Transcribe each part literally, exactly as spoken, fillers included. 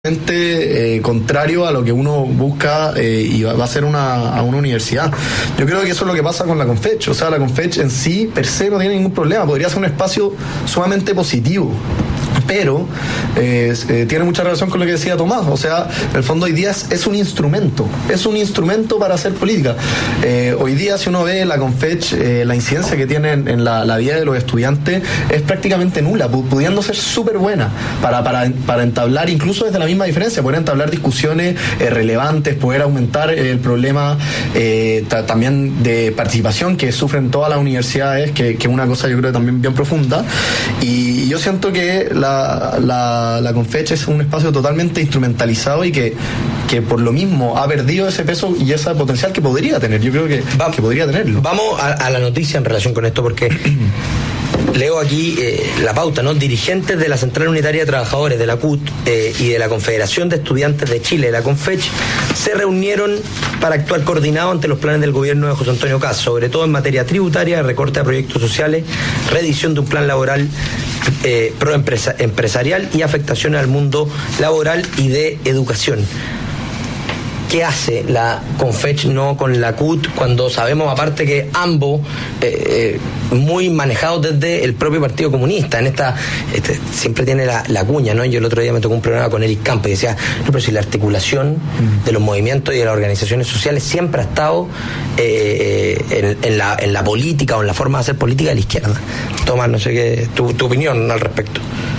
Eh, contrario a lo que uno busca eh, y va, va a ser una, a una universidad. Yo creo que eso es lo que pasa con la Confech. O sea, la Confech en sí, per se, no tiene ningún problema. Podría ser un espacio sumamente positivo. Pero eh, eh, tiene mucha relación con lo que decía Tomás. O sea, en el fondo hoy día es, es un instrumento. Es un instrumento para hacer política. Eh, hoy día, si uno ve la Confech, eh, la incidencia que tiene en, en la, la vida de los estudiantes es prácticamente nula, pudiendo ser súper buena para, para, para entablar, incluso desde la misma diferencia, poder entablar discusiones eh, relevantes, poder aumentar el problema eh, ta, también de participación que sufren todas las universidades, que es una cosa yo creo también bien profunda. Y yo siento que la La, la, la Confech es un espacio totalmente instrumentalizado y que, que por lo mismo ha perdido ese peso y ese potencial que podría tener. Yo creo que, Va, que podría tenerlo. Vamos a, a la noticia en relación con esto, porque leo aquí eh, la pauta, ¿no? Dirigentes de la Central Unitaria de Trabajadores de la C U T eh, y de la Confederación de Estudiantes de Chile, la Confech, se reunieron para actuar coordinado ante los planes del gobierno de José Antonio Kast, sobre todo en materia tributaria, recorte de proyectos sociales, reedición de un plan laboral eh, pro empresa, empresarial y afectaciones al mundo laboral y de educación. ¿Qué hace la Confech no con la C U T cuando sabemos aparte que ambos eh, eh, muy manejados desde el propio Partido Comunista? En esta este, siempre tiene la, la cuña, ¿no? Yo el otro día me tocó un programa con Eric Campos y decía, no, pero si la articulación mm. de los movimientos y de las organizaciones sociales siempre ha estado eh, en, en, la, en la política o en la forma de hacer política de la izquierda. Tomás, no sé qué, tu, tu opinión al respecto.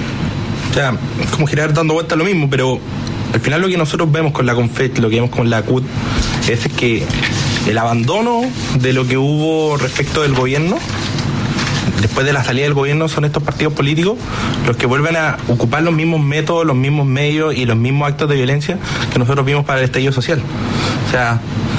O sea, es como girar dando vuelta a lo mismo, pero al final lo que nosotros vemos con la Confech, lo que vemos con la C U T, es que el abandono de lo que hubo respecto del gobierno, después de la salida del gobierno, son estos partidos políticos los que vuelven a ocupar los mismos métodos, los mismos medios y los mismos actos de violencia que nosotros vimos para el estallido social. O sea,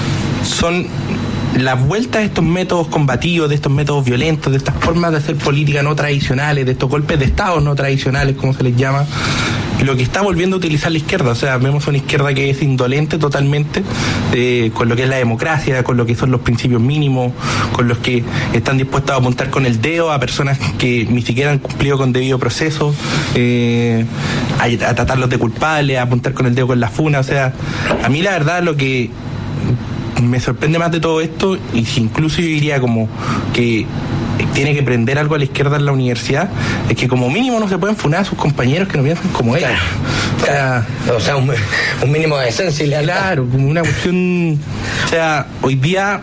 son las vueltas de estos métodos combativos, de estos métodos violentos, de estas formas de hacer política no tradicionales, de estos golpes de Estado no tradicionales, como se les llama, lo que está volviendo a utilizar la izquierda. O sea, vemos una izquierda que es indolente totalmente eh, con lo que es la democracia, con lo que son los principios mínimos, con los que están dispuestos a apuntar con el dedo a personas que ni siquiera han cumplido con debido proceso, eh, a, a tratarlos de culpables, a apuntar con el dedo con la funa. O sea, a mí la verdad lo que me sorprende más de todo esto, y si incluso yo diría como que tiene que prender algo a la izquierda en la universidad, es que como mínimo no se pueden funar a sus compañeros que no piensan como ellos. Claro. O sea, o sea un, un mínimo de sensibilidad. Claro, como una cuestión. O sea, hoy día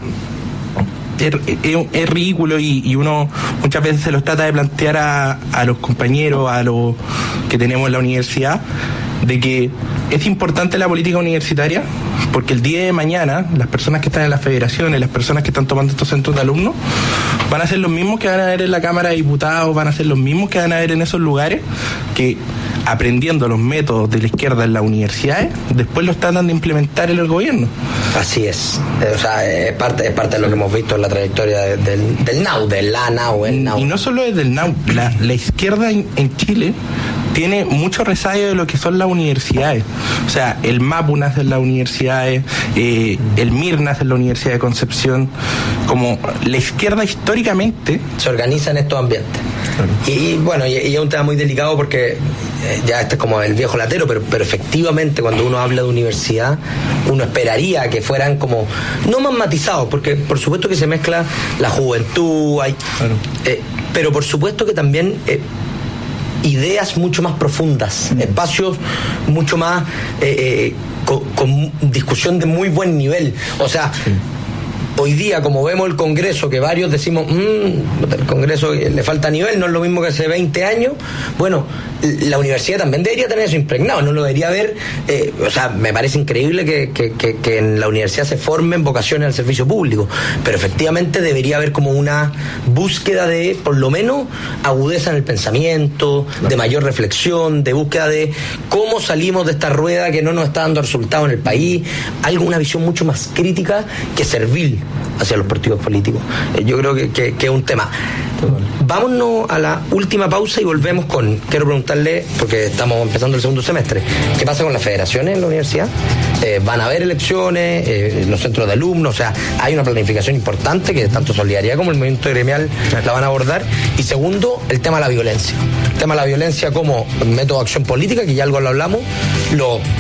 es, es, es ridículo y, y uno muchas veces se los trata de plantear a, a los compañeros, a los que tenemos en la universidad, de que es importante la política universitaria, porque el día de mañana las personas que están en las federaciones, las personas que están tomando estos centros de alumnos, van a ser los mismos que van a ver en la Cámara de Diputados, van a ser los mismos que van a ver en esos lugares, que aprendiendo los métodos de la izquierda en las universidades, después los tratan de implementar en el gobierno. Así es. O sea, es parte, es parte de lo que hemos visto en la trayectoria de, del, del N A U, del la N A U, el N A U. Y no solo es del N A U, la, la izquierda en, en Chile tiene mucho resayo de lo que son las universidades. O sea, el MAPU nace en las universidades, eh, el M I R nace en la Universidad de Concepción. Como la izquierda históricamente se organiza en estos ambientes. Claro. Y, y bueno, y, y es un tema muy delicado porque eh, ya este es como el viejo latero, pero, pero efectivamente cuando uno habla de universidad, uno esperaría que fueran como, no más matizados, porque por supuesto que se mezcla la juventud, hay, claro. eh, pero por supuesto que también eh, ideas mucho más profundas, mm. espacios mucho más eh, eh, con, con discusión de muy buen nivel. O sea, sí. Hoy día, como vemos el Congreso, que varios decimos, mmm, el Congreso le falta nivel, no es lo mismo que hace veinte años, bueno, la universidad también debería tener eso impregnado, no lo debería ver, eh, o sea, me parece increíble que, que, que, que en la universidad se formen vocaciones al servicio público, pero efectivamente debería haber como una búsqueda de, por lo menos, agudeza en el pensamiento, de mayor reflexión, de búsqueda de cómo salimos de esta rueda que no nos está dando resultado en el país, algo, una visión mucho más crítica que servil hacia los partidos políticos. Eh, yo creo que, que, que es un tema. Vámonos a la última pausa y volvemos con, quiero preguntarle, porque estamos empezando el segundo semestre, ¿qué pasa con las federaciones en la universidad? Eh, ¿Van a haber elecciones? Eh, ¿Los centros de alumnos? O sea, hay una planificación importante que tanto Solidaridad como el movimiento gremial la van a abordar. Y segundo, el tema de la violencia. tema de la violencia como método de acción política, que ya algo lo hablamos, lo